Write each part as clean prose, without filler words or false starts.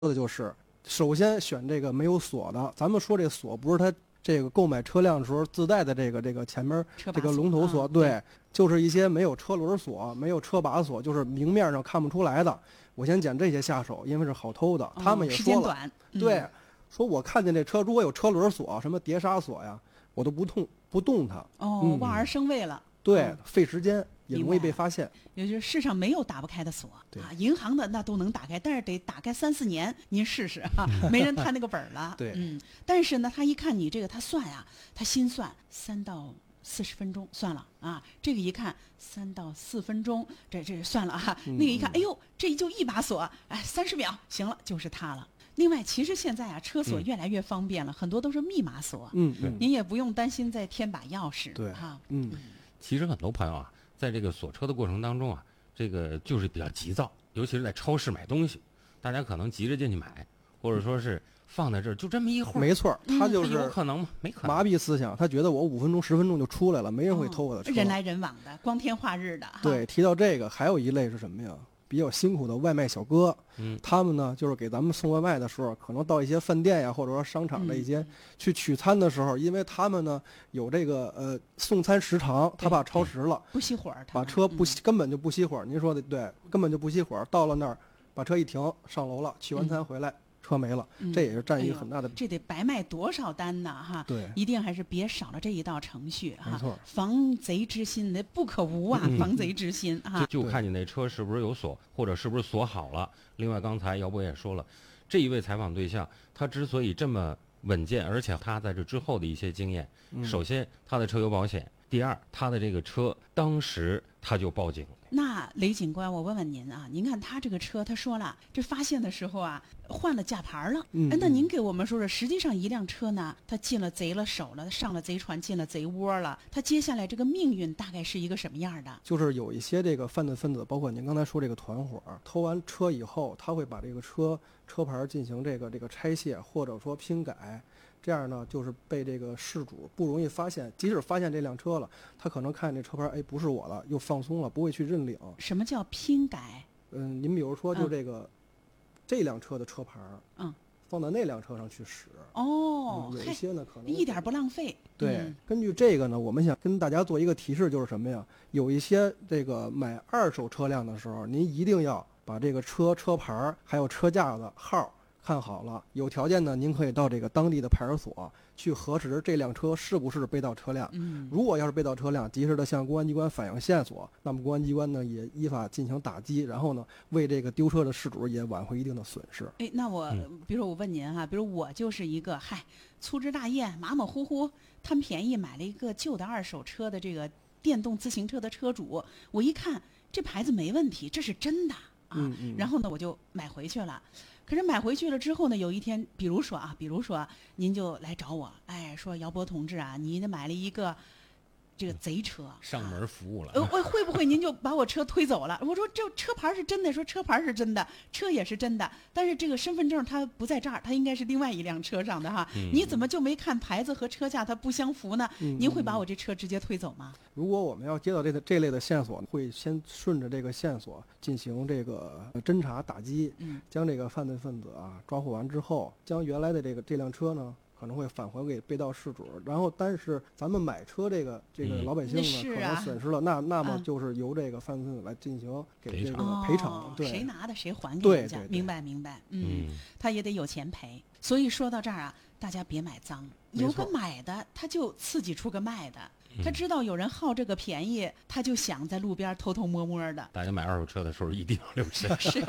的就是，首先选这个没有锁的。咱们说这锁不是它这个购买车辆的时候自带的这个前面这个龙头锁，对，就是一些没有车轮锁、没有车把锁，就是明面上看不出来的。我先捡这些下手，因为是好偷的。他们也说了， 时间短， 对，说我看见这车如果有车轮锁、什么碟刹锁呀，我都不动它。 望而生畏了。 对，费时间。也容易被发现， 也就是世上没有打不开的锁啊，银行的那都能打开，但是得打开3-4年，您试试啊，没人摊那个本了。 对， 但是呢，他一看你这个，他算呀，他心算3到40分钟算了啊，这个一看3到4分钟，这算了啊，那个一看，哎呦，这就一把锁，哎，30秒，行了，就是它了。另外，其实现在啊，车锁越来越方便了，很多都是密码锁，您也不用担心再添把钥匙， 对哈， 其实很多朋友啊。在这个锁车的过程当中啊，这个就是比较急躁，尤其是在超市买东西，大家可能急着进去买，或者说是放在这儿就这么一会儿。 没错，他就是有可能吗？没可能。 麻痹思想，他觉得我5分钟10分钟就出来了，没人会偷我的车。 人来人往的，光天化日的。 对，提到这个，还有一类是什么呀？比较辛苦的外卖小哥，他们呢就是给咱们送外卖的时候，可能到一些饭店呀，或者说商场的一些去取餐的时候，因为他们呢有这个送餐时长，他怕超时了， 不熄火， 把车根本就不熄火。您说的对，根本就不熄火，到了那儿把车一停，上楼了，取完餐回来。车没了，这也是占一个很大的， 这得白卖多少单呢？哈， 对， 一定还是别少了这一道程序哈。 没错， 防贼之心那不可无啊，防贼之心啊。 就看你那车是不是有锁，或者是不是锁好了。另外，刚才姚博也说了，这一位采访对象他之所以这么稳健，而且他在这之后的一些经验，首先他的车有保险，第二他的这个车当时他就报警了。 那雷警官，我问问您啊，您看他这个车，他说了，这发现的时候啊，换了驾牌了。那您给我们说说，实际上一辆车呢，他进了贼了手了，上了贼船，进了贼窝了，他接下来这个命运大概是一个什么样的？ 就是有一些这个犯罪分子，包括您刚才说这个团伙，偷完车以后，他会把这个车牌进行这个拆卸，或者说拼改。这样呢，就是被这个事主不容易发现，即使发现这辆车了，他可能看这车牌，哎，不是我的，又放松了，不会去认领。 什么叫拼改？ 您比如说，就这辆车的车牌，放到那辆车上去使。有一些呢，可能一点不浪费。 对，根据这个呢，我们想跟大家做一个提示，就是什么呀？有一些这个买2手车辆的时候，您一定要把这个车牌还有车架的号看好了，有条件呢，您可以到这个当地的派出所去核实这辆车是不是被盗车辆。如果要是被盗车辆，及时的向公安机关反映线索，那么公安机关呢也依法进行打击，然后呢为这个丢车的事主也挽回一定的损失。 那我比如说我问您哈，比如我就是一个粗枝大叶马马虎虎贪便宜买了一个旧的2手车的这个电动自行车的车主，我一看这牌子没问题，这是真的啊，然后呢我就买回去了。可是买回去了之后呢，有一天，比如说您就来找我，说姚博同志啊，您买了一个这个贼车， 上门服务了。 会不会您就把我车推走了？我说这车牌是真的，说车牌是真的，车也是真的，但是这个身份证它不在这儿，它应该是另外一辆车上的哈。你怎么就没看牌子和车架它不相符呢？您会把我这车直接推走吗？ 如果我们要接到这类的线索，会先顺着这个线索进行这个侦查打击，将这个犯罪分子抓获完之后，将原来的这辆车呢可能会返还给被盗事主，然后但是咱们买车这个老百姓呢可能损失了，那么就是由这个犯罪分子来进行给这个赔偿，对， 谁拿的谁还给人家， 对， 明白，他也得有钱赔。所以说到这儿大家别买脏，有个买的他就刺激出个卖的。他知道有人好这个便宜，他就想在路边偷偷摸摸的。 大家买2手车的时候一定要留神。 是。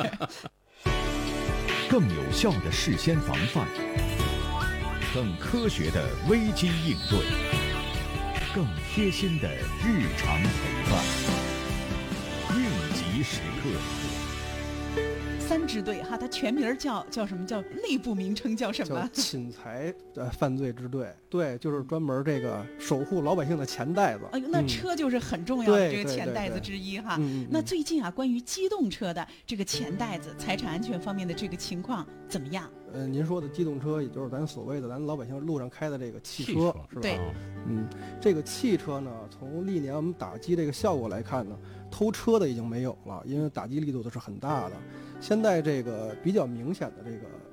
更有效的事先防范，更科学的危机应对，更贴心的日常陪伴，应急时刻。 3支队它全名叫什么？叫内部名称叫什么？ 叫侵财犯罪支队。对，就是专门这个守护老百姓的钱袋子。 那车就是很重要的这个钱袋子之一哈。那最近关于机动车的这个钱袋子财产安全方面的这个情况怎么样？ 您说的机动车，也就是咱所谓的咱老百姓路上开的这个汽车，是吧？ 对这个汽车呢，从历年我们打击这个效果来看呢，偷车的已经没有了，因为打击力度都是很大的。现在这个比较明显的这个